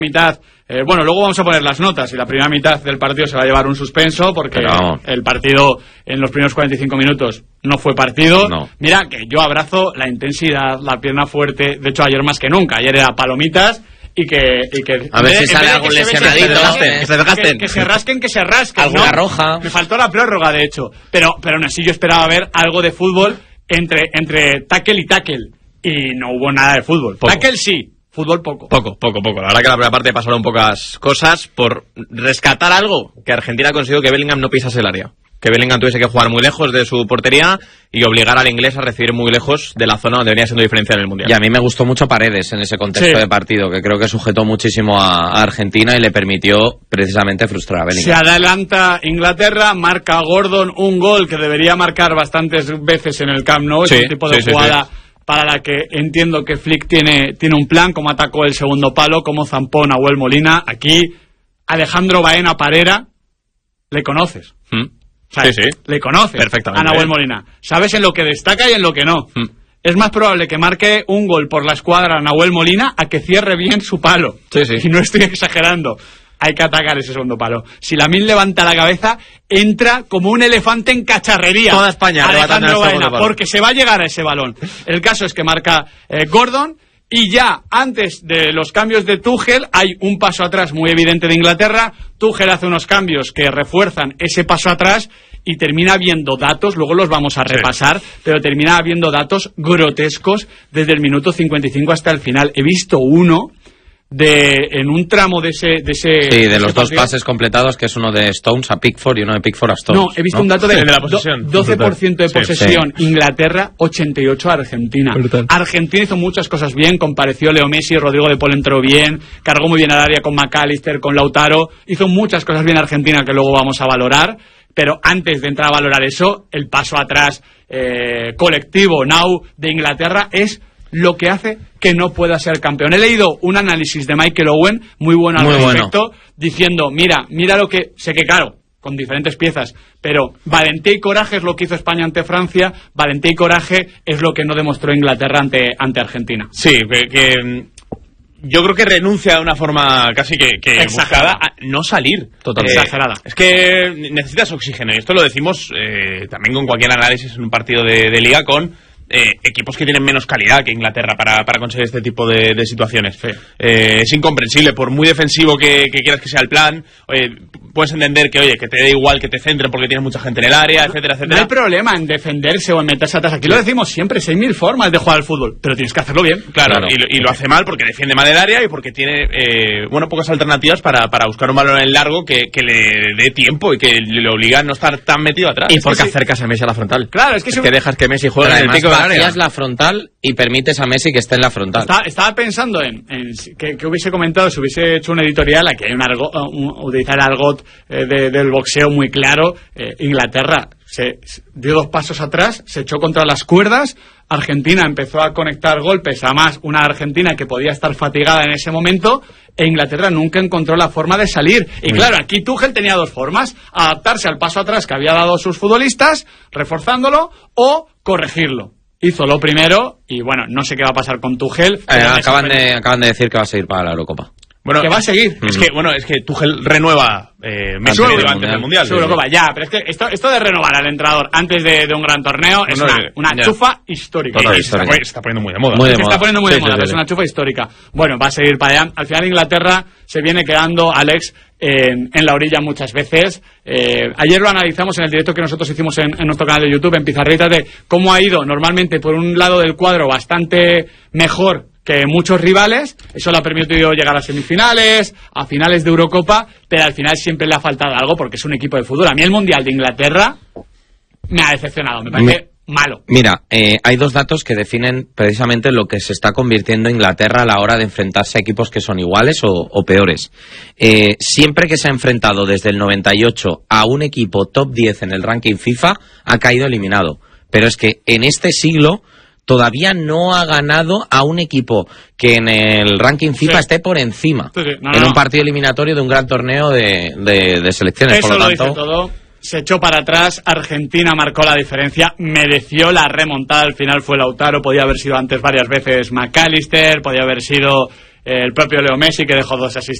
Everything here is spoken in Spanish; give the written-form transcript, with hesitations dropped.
mitad, bueno, luego vamos a poner las notas y la primera mitad del partido se va a llevar un suspenso porque el partido en los primeros 45 minutos no fue partido. No. Mira que yo abrazo la intensidad, la pierna fuerte, de hecho ayer más que nunca, ayer era palomitas y que a ver si sale algún lesionadito, que se rasquen, alguna ¿no? roja. Me faltó la prórroga, de hecho, pero aún así yo esperaba ver algo de fútbol entre tackle y tackle y no hubo nada de fútbol. Poco. Tackle sí, fútbol poco. Poco. La verdad que la primera parte pasaron pocas cosas por rescatar algo que Argentina consiguió, que Bellingham no pisase el área. Que Bellingham tuviese que jugar muy lejos de su portería y obligar al inglés a recibir muy lejos de la zona donde venía siendo diferencial en el Mundial. Y a mí me gustó mucho Paredes en ese contexto de partido, que creo que sujetó muchísimo a Argentina y le permitió precisamente frustrar a Bellingham. Se adelanta Inglaterra, marca Gordon un gol que debería marcar bastantes veces en el Camp Nou. Es un tipo de jugada para la que entiendo que Flick tiene un plan, como atacó el segundo palo, como zampó Nahuel Molina. Aquí, Alejandro Baena Parera, le conoces. Le conoces perfectamente, a Nahuel Molina. Sabes en lo que destaca y en lo que no. Es más probable que marque un gol por la escuadra Nahuel Molina a que cierre bien su palo. Y no estoy exagerando. Hay que atacar ese segundo palo. Si Lamine levanta la cabeza, entra como un elefante en cacharrería. Toda España Alejandro Baena, porque se va a llegar a ese balón. El caso es que marca Gordon. Y ya antes de los cambios de Tuchel hay un paso atrás muy evidente de Inglaterra. Tuchel hace unos cambios que refuerzan ese paso atrás y termina viendo datos, luego los vamos a repasar, pero termina viendo datos grotescos desde el minuto 55 hasta el final. He visto uno en un tramo de ese de los dos pases completados, que es uno de Stones a Pickford y uno de Pickford a Stones. No, he visto un dato de la posesión. 12% de posesión, Inglaterra, 88 Argentina. Brutal. Argentina hizo muchas cosas bien, compareció Leo Messi, Rodrigo de Paul entró bien, cargó muy bien al área con McAllister, con Lautaro, hizo muchas cosas bien Argentina que luego vamos a valorar, pero antes de entrar a valorar eso, el paso atrás colectivo, now, de Inglaterra es lo que hace que no pueda ser campeón. He leído un análisis de Michael Owen, muy bueno al respecto, diciendo, mira lo que... Sé que claro, con diferentes piezas, pero valentía y coraje es lo que hizo España ante Francia, valentía y coraje es lo que no demostró Inglaterra ante Argentina. Sí, que yo creo que renuncia de una forma casi que buscada a no salir. Totalmente exagerada. Es que necesitas oxígeno, y esto lo decimos también con cualquier análisis en un partido de liga con... equipos que tienen menos calidad que Inglaterra para conseguir este tipo de situaciones. Es incomprensible, por muy defensivo que quieras que sea el plan, puedes entender que que te da igual que te centren porque tienes mucha gente en el área, etcétera. No hay problema en defenderse o en meterse atrás. Aquí lo decimos siempre, 6.000 formas de jugar al fútbol, pero tienes que hacerlo bien. Claro. Y lo hace mal porque defiende mal el área y porque tiene pocas alternativas para buscar un balón en largo que le dé tiempo y que le obliga a no estar tan metido atrás. Y porque acercas a Messi a la frontal. Claro, es que dejas que Messi juegue en el pico de la área. La frontal y permites a Messi que esté en la frontal. Estaba pensando en que hubiese comentado, si hubiese hecho un editorial, aquí hay utilizar el argot del boxeo muy claro. Inglaterra se dio 2 pasos atrás, se echó contra las cuerdas, Argentina empezó a conectar golpes, además una Argentina que podía estar fatigada en ese momento, e Inglaterra nunca encontró la forma de salir. Y claro, aquí Tuchel tenía 2 formas: adaptarse al paso atrás que había dado sus futbolistas, reforzándolo, o corregirlo. Hizo lo primero y bueno, no sé qué va a pasar con Tuchel. Acaban de decir que va a seguir para la Eurocopa. Bueno, que va a seguir. Es que Tuchel renueva Messi antes del Mundial. Eurocopa, pero es que esto de renovar al entrenador antes de un gran torneo es una chufa histórica. Se está poniendo muy de moda. Se está poniendo muy de moda, pero es una chufa histórica. Bueno, va a seguir para allá. Al final Inglaterra se viene quedando, Alex, en la orilla muchas veces. Ayer lo analizamos en el directo que nosotros hicimos en nuestro canal de YouTube, en Pizarritas, de cómo ha ido normalmente por un lado del cuadro bastante mejor que muchos rivales. Eso le ha permitido llegar a semifinales, a finales de Eurocopa, pero al final siempre le ha faltado algo porque es un equipo de fútbol. A mí el Mundial de Inglaterra me ha decepcionado, me parece malo. Mira, hay 2 datos que definen precisamente lo que se está convirtiendo Inglaterra a la hora de enfrentarse a equipos que son iguales o peores. Siempre que se ha enfrentado desde el 98 a un equipo top 10 en el ranking FIFA, ha caído eliminado. Pero es que en este siglo todavía no ha ganado a un equipo que en el ranking FIFA esté por encima en un partido eliminatorio de un gran torneo de selecciones. Eso por lo lo tanto, dice todo. Se echó para atrás, Argentina marcó la diferencia, mereció la remontada, al final fue Lautaro, podía haber sido antes varias veces McAllister, podía haber sido el propio Leo Messi, que dejó 2 asistencias